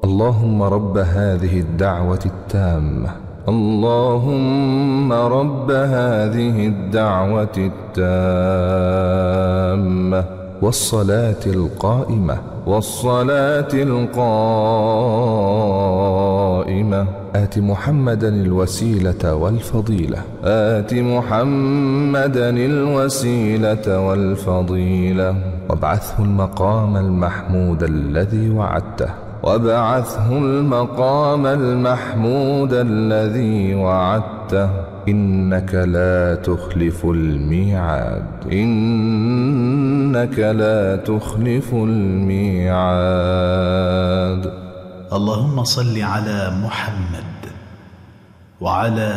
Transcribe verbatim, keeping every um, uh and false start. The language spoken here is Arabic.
اللهم رب هذه الدعوة التامة اللهم رب هذه الدعوة التامة والصلاة القائمة والصلاة القائمة آت محمدا الوسيلة والفضيلة آت محمدا الوسيلة والفضيلة وابعثه المقام المحمود الذي وعدته وابعثه المقام المحمود الذي وعدته إنك لا تخلف الميعاد إنك لا تخلف الميعاد. اللهم صل على محمد وعلى